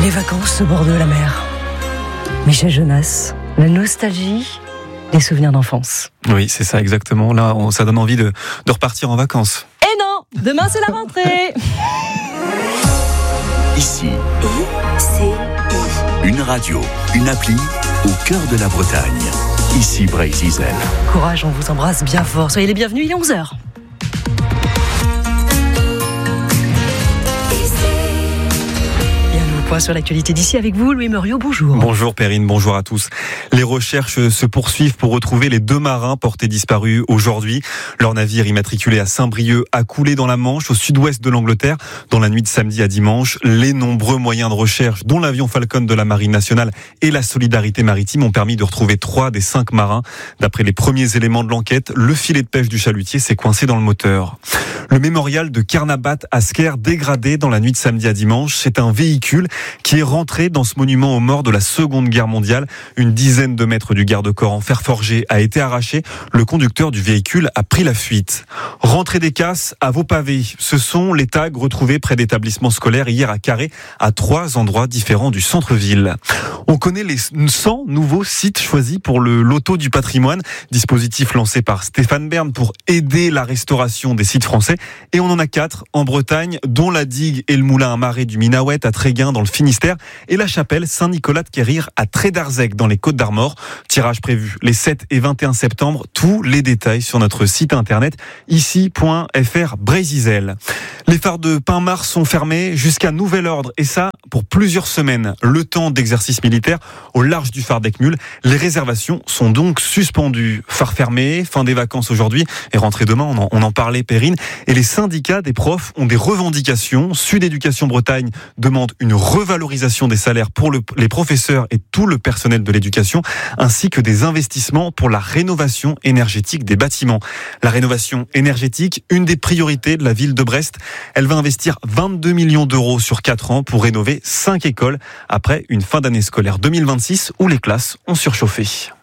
Les vacances au bord de la mer. Michel Jonas, la nostalgie des souvenirs d'enfance. Oui, c'est ça exactement. Là, ça donne envie de repartir en vacances. Et non, demain c'est la rentrée. Ici, une radio, une appli au cœur de la Bretagne. Ici Bray-Zizel. Courage, on vous embrasse bien fort. Soyez les bienvenus, il est 11h. Point sur l'actualité d'ici avec vous, Louis Muriot, bonjour. Bonjour Perrine, bonjour à tous. Les recherches se poursuivent pour retrouver les 2 marins portés disparus aujourd'hui. Leur navire immatriculé à Saint-Brieuc a coulé dans la Manche, au sud-ouest de l'Angleterre, dans la nuit de samedi à dimanche. Les nombreux moyens de recherche, dont l'avion Falcon de la Marine nationale et la Solidarité maritime, ont permis de retrouver 3 des 5 marins. D'après les premiers éléments de l'enquête, le filet de pêche du chalutier s'est coincé dans le moteur. Le mémorial de Carnabat à Sker, dégradé dans la nuit de samedi à dimanche, c'est un véhicule qui est rentré dans ce monument aux morts de la Seconde Guerre mondiale. Une dizaine de mètres du garde-corps en fer forgé a été arraché. Le conducteur du véhicule a pris la fuite. Rentrée des casses à vos pavés. Ce sont les tags retrouvés près d'établissements scolaires hier à Carré, à 3 endroits différents du centre-ville. On connaît les 100 nouveaux sites choisis pour le loto du patrimoine, dispositif lancé par Stéphane Bern pour aider la restauration des sites français. Et on en a 4 en Bretagne, dont la digue et le moulin à marée du Minahouet à Tréguin dans le Finistère et la chapelle Saint-Nicolas de Quérir à Trédarzec dans les Côtes-d'Armor. Tirage prévu les 7 et 21 septembre. Tous les détails sur notre site internet ici.fr Bray-Zizel. Les phares de Pin-Mars sont fermés jusqu'à nouvel ordre et ça pour plusieurs semaines. Le temps d'exercice militaire au large du phare d'Eckmühl. Les réservations sont donc suspendues. Phare fermé, fin des vacances aujourd'hui et rentrée demain, on en parlait Perrine. Et les syndicats des profs ont des revendications. Sud Éducation Bretagne demande une revalorisation des salaires pour les professeurs et tout le personnel de l'éducation, ainsi que des investissements pour la rénovation énergétique des bâtiments. La rénovation énergétique, une des priorités de la ville de Brest. Elle va investir 22 millions d'euros sur 4 ans pour rénover 5 écoles après une fin d'année scolaire 2026 où les classes ont surchauffé.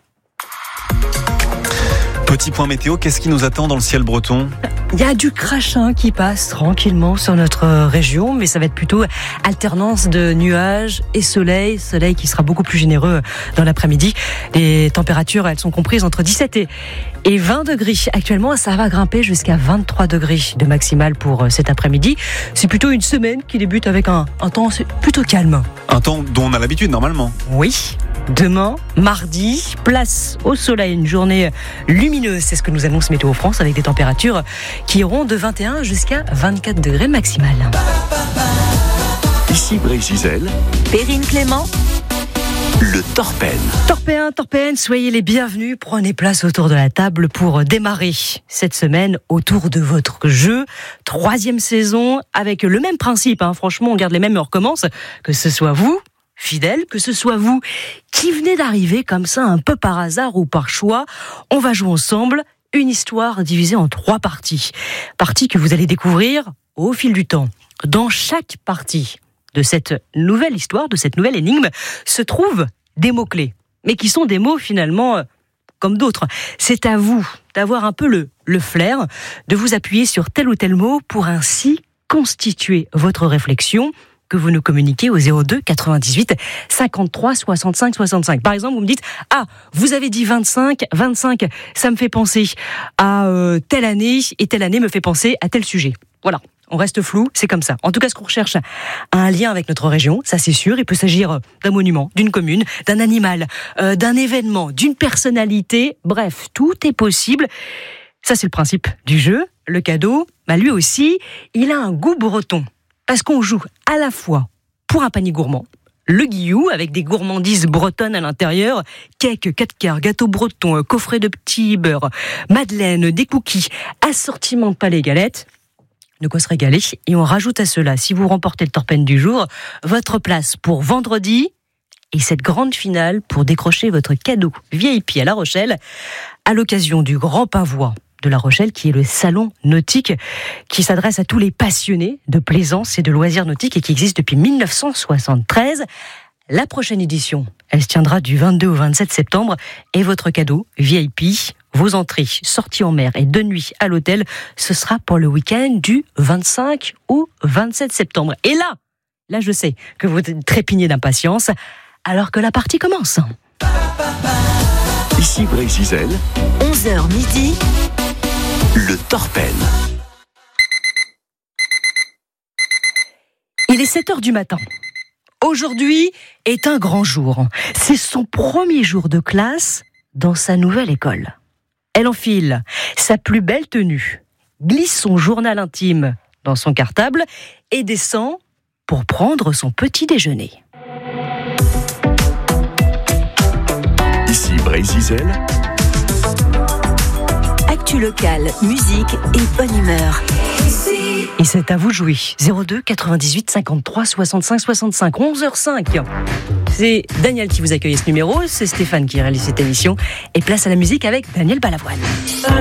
Petit point météo, qu'est-ce qui nous attend dans le ciel breton ? Il y a du crachin qui passe tranquillement sur notre région, mais ça va être plutôt alternance de nuages et soleil qui sera beaucoup plus généreux dans l'après-midi. Les températures, elles sont comprises entre 17 et 20 degrés. Actuellement, ça va grimper jusqu'à 23 degrés de maximal pour cet après-midi. C'est plutôt une semaine qui débute avec un temps plutôt calme. Un temps dont on a l'habitude normalement. Oui. Demain, mardi, place au soleil, une journée lumineuse, c'est ce que nous annonce Météo France, avec des températures qui iront de 21 jusqu'à 24 degrés maximal. Ici Bray-Zizel, Perrine Clément, le Torpen. Torpéenne, soyez les bienvenus, prenez place autour de la table pour démarrer cette semaine autour de votre jeu. 3e saison, avec le même principe, franchement on garde les mêmes et on recommence, que ce soit vous, fidèle, que ce soit vous qui venez d'arriver comme ça un peu par hasard ou par choix, on va jouer ensemble une histoire divisée en 3 parties. Parties que vous allez découvrir au fil du temps. Dans chaque partie de cette nouvelle histoire, de cette nouvelle énigme, se trouvent des mots-clés, mais qui sont des mots finalement comme d'autres. C'est à vous d'avoir un peu le flair, de vous appuyer sur tel ou tel mot pour ainsi constituer votre réflexion que vous nous communiquez au 02 98 53 65 65. Par exemple, vous me dites vous avez dit 25, ça me fait penser à telle année et telle année me fait penser à tel sujet. Voilà, on reste flou, c'est comme ça. En tout cas, ce qu'on recherche a un lien avec notre région, ça c'est sûr. Il peut s'agir d'un monument, d'une commune, d'un animal, d'un événement, d'une personnalité. Bref, tout est possible. Ça c'est le principe du jeu. Le cadeau, lui aussi, il a un goût breton. Parce qu'on joue à la fois pour un panier gourmand, le guillou avec des gourmandises bretonnes à l'intérieur, cake, 4 quarts, gâteau breton, coffret de petits beurre, madeleine, des cookies, assortiment de palais galettes. De quoi se régaler. Et on rajoute à cela, si vous remportez le Torpen du jour, votre place pour vendredi et cette grande finale pour décrocher votre cadeau VIP à La Rochelle à l'occasion du Grand Pavois de La Rochelle, qui est le salon nautique qui s'adresse à tous les passionnés de plaisance et de loisirs nautiques et qui existe depuis 1973. La prochaine édition, elle se tiendra du 22 au 27 septembre et votre cadeau VIP, vos entrées, sorties en mer et 2 nuits à l'hôtel, ce sera pour le week-end du 25 au 27 septembre. Et là, Là, je sais que vous trépignez d'impatience, alors que la partie commence. Ici Brésil, 11h midi, le Torpen. Il est 7h du matin. Aujourd'hui est un grand jour. C'est son premier jour de classe dans sa nouvelle école. Elle enfile sa plus belle tenue, glisse son journal intime dans son cartable et descend pour prendre son petit déjeuner. Ici Brésil, actu locale, musique et bonne humeur. Et c'est à vous de jouer. 02 98 53 65 65, 11h05. C'est Daniel qui vous accueille ce numéro, c'est Stéphane qui réalise cette émission. Et place à la musique avec Daniel Balavoine.